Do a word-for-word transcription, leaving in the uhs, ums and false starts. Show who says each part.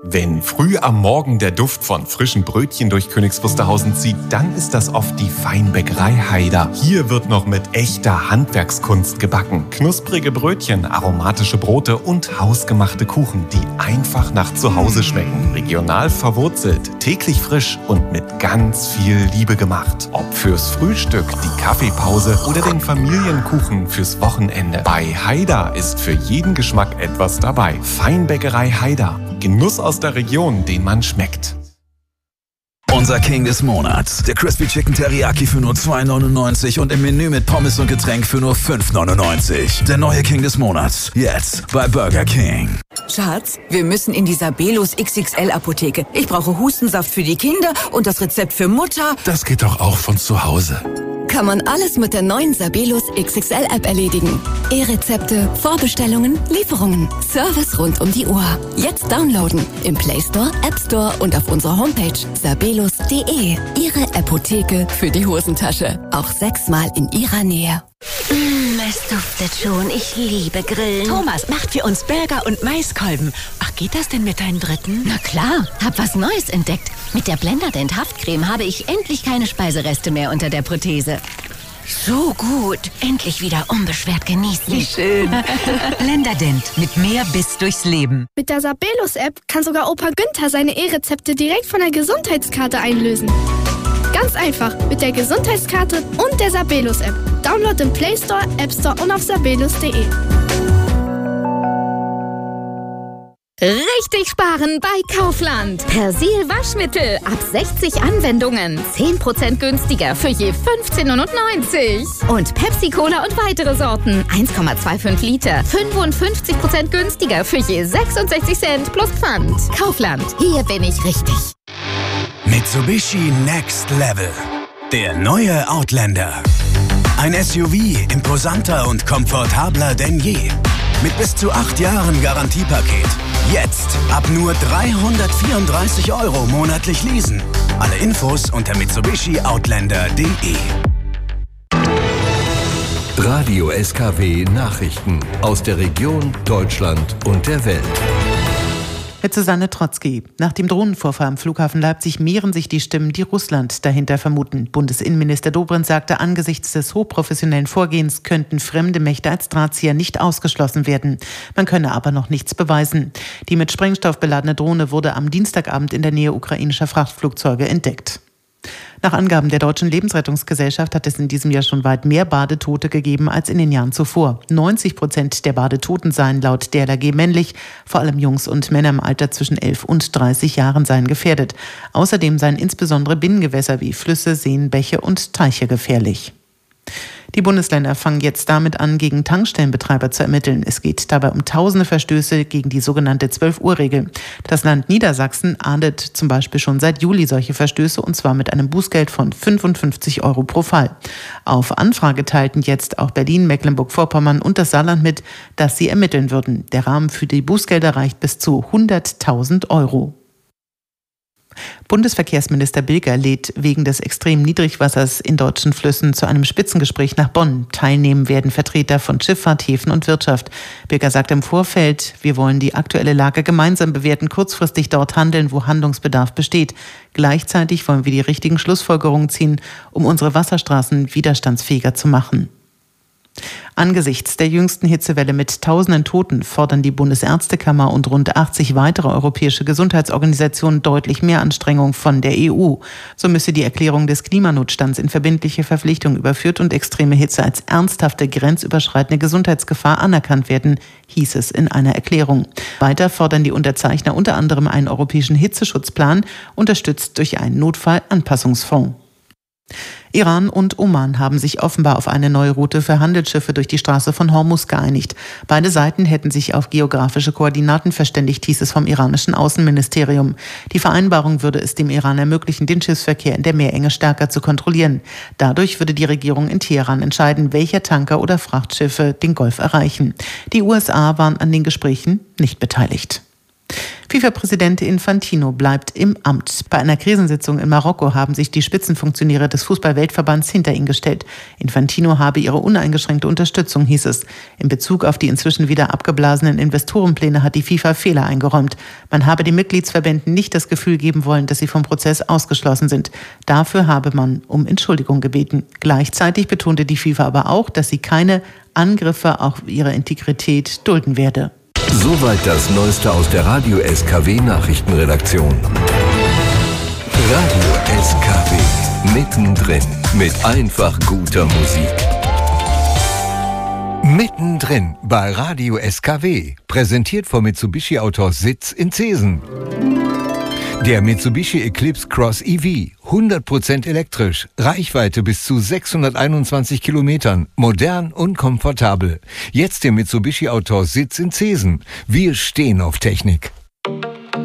Speaker 1: Wenn früh am Morgen der Duft von frischen Brötchen durch Königs Wusterhausen zieht, dann ist das oft die Feinbäckerei Haider. Hier wird noch mit echter Handwerkskunst gebacken. Knusprige Brötchen, aromatische Brote und hausgemachte Kuchen, die einfach nach Zuhause schmecken. Regional verwurzelt, täglich frisch und mit ganz viel Liebe gemacht. Ob fürs Frühstück, die Kaffeepause oder den Familienkuchen fürs Wochenende. Bei Haider ist für jeden Geschmack etwas dabei. Feinbäckerei Haider. Genuss aus der Region, den man schmeckt.
Speaker 2: Unser King des Monats. Der Crispy Chicken Teriyaki für nur zwei neunundneunzig und im Menü mit Pommes und Getränk für nur fünf neunundneunzig. Der neue King des Monats. Jetzt bei Burger King.
Speaker 3: Schatz, wir müssen in die Sabelos X X L-Apotheke. Ich brauche Hustensaft für die Kinder und das Rezept für Mutter.
Speaker 4: Das geht doch auch von zu Hause.
Speaker 5: Kann man alles mit der neuen Sabelos X X L-App erledigen. E-Rezepte, Vorbestellungen, Lieferungen. Service rund um die Uhr. Jetzt downloaden. Im Play Store, App Store und auf unserer Homepage sabelos punkt de. Ihre Apotheke für die Hosentasche. Auch sechsmal in Ihrer Nähe.
Speaker 6: Mmh, es duftet schon. Ich liebe Grillen.
Speaker 7: Thomas macht für uns Burger und Maiskolben. Ach, geht das denn mit deinen Dritten?
Speaker 6: Na klar, hab was Neues entdeckt. Mit der Blenderdent Haftcreme habe ich endlich keine Speisereste mehr unter der Prothese. So gut. Endlich wieder unbeschwert genießen.
Speaker 7: Wie schön. Blenderdent. Mit mehr Biss durchs Leben.
Speaker 8: Mit der Sabelos-App kann sogar Opa Günther seine E-Rezepte direkt von der Gesundheitskarte einlösen. Ganz einfach mit der Gesundheitskarte und der Sabelos-App. Download im Play Store, App Store und auf sabelos punkt de.
Speaker 9: Richtig sparen bei Kaufland. Persil Waschmittel ab sechzig Anwendungen. zehn Prozent günstiger für je fünfzehn neunundneunzig. Und Pepsi Cola und weitere Sorten. eins Komma fünfundzwanzig Liter. fünfundfünfzig Prozent günstiger für je sechsundsechzig Cent plus Pfand. Kaufland. Hier bin ich richtig.
Speaker 10: Mitsubishi Next Level. Der neue Outlander. Ein S U V imposanter und komfortabler denn je. Mit bis zu acht Jahren Garantiepaket. Jetzt ab nur dreihundertvierunddreißig Euro monatlich leasen. Alle Infos unter mitsubishi outlander punkt de.
Speaker 11: Radio S K W Nachrichten aus der Region, Deutschland und der Welt.
Speaker 12: Mit Susanne Trotzki. Nach dem Drohnenvorfall am Flughafen Leipzig mehren sich die Stimmen, die Russland dahinter vermuten. Bundesinnenminister Dobrindt sagte, angesichts des hochprofessionellen Vorgehens könnten fremde Mächte als Drahtzieher nicht ausgeschlossen werden. Man könne aber noch nichts beweisen. Die mit Sprengstoff beladene Drohne wurde am Dienstagabend in der Nähe ukrainischer Frachtflugzeuge entdeckt. Nach Angaben der Deutschen Lebensrettungsgesellschaft hat es in diesem Jahr schon weit mehr Badetote gegeben als in den Jahren zuvor. neunzig Prozent der Badetoten seien laut D L R G männlich. Vor allem Jungs und Männer im Alter zwischen elf und dreißig Jahren seien gefährdet. Außerdem seien insbesondere Binnengewässer wie Flüsse, Seen, Bäche und Teiche gefährlich. Die Bundesländer fangen jetzt damit an, gegen Tankstellenbetreiber zu ermitteln. Es geht dabei um tausende Verstöße gegen die sogenannte zwölf-Uhr-Regel. Das Land Niedersachsen ahndet zum Beispiel schon seit Juli solche Verstöße, und zwar mit einem Bußgeld von fünfundfünfzig Euro pro Fall. Auf Anfrage teilten jetzt auch Berlin, Mecklenburg-Vorpommern und das Saarland mit, dass sie ermitteln würden. Der Rahmen für die Bußgelder reicht bis zu hunderttausend Euro. Bundesverkehrsminister Bilger lädt wegen des extremen Niedrigwassers in deutschen Flüssen zu einem Spitzengespräch nach Bonn. Teilnehmen werden Vertreter von Schifffahrt, Häfen und Wirtschaft. Bilger sagt im Vorfeld, wir wollen die aktuelle Lage gemeinsam bewerten, kurzfristig dort handeln, wo Handlungsbedarf besteht. Gleichzeitig wollen wir die richtigen Schlussfolgerungen ziehen, um unsere Wasserstraßen widerstandsfähiger zu machen. Angesichts der jüngsten Hitzewelle mit tausenden Toten fordern die Bundesärztekammer und rund achtzig weitere europäische Gesundheitsorganisationen deutlich mehr Anstrengung von der E U. So müsse die Erklärung des Klimanotstands in verbindliche Verpflichtung überführt und extreme Hitze als ernsthafte grenzüberschreitende Gesundheitsgefahr anerkannt werden, hieß es in einer Erklärung. Weiter fordern die Unterzeichner unter anderem einen europäischen Hitzeschutzplan, unterstützt durch einen Notfallanpassungsfonds. Iran und Oman haben sich offenbar auf eine neue Route für Handelsschiffe durch die Straße von Hormuz geeinigt. Beide Seiten hätten sich auf geografische Koordinaten verständigt, hieß es vom iranischen Außenministerium. Die Vereinbarung würde es dem Iran ermöglichen, den Schiffsverkehr in der Meerenge stärker zu kontrollieren. Dadurch würde die Regierung in Teheran entscheiden, welche Tanker oder Frachtschiffe den Golf erreichen. Die U S A waren an den Gesprächen nicht beteiligt. FIFA-Präsident Infantino bleibt im Amt. Bei einer Krisensitzung in Marokko haben sich die Spitzenfunktionäre des Fußball-Weltverbands hinter ihn gestellt. Infantino habe ihre uneingeschränkte Unterstützung, hieß es. In Bezug auf die inzwischen wieder abgeblasenen Investorenpläne hat die FIFA Fehler eingeräumt. Man habe den Mitgliedsverbänden nicht das Gefühl geben wollen, dass sie vom Prozess ausgeschlossen sind. Dafür habe man um Entschuldigung gebeten. Gleichzeitig betonte die FIFA aber auch, dass sie keine Angriffe auf ihre Integrität dulden werde.
Speaker 11: Soweit das Neueste aus der Radio S K W Nachrichtenredaktion. Radio S K W, mittendrin mit einfach guter Musik. Mittendrin bei Radio S K W, präsentiert vom Mitsubishi Autos Sitz in Zesen. Der Mitsubishi Eclipse Cross E V, hundert Prozent elektrisch, Reichweite bis zu sechshunderteinundzwanzig Kilometern, modern und komfortabel. Jetzt der Mitsubishi Autos Sitz in Zesen. Wir stehen auf Technik.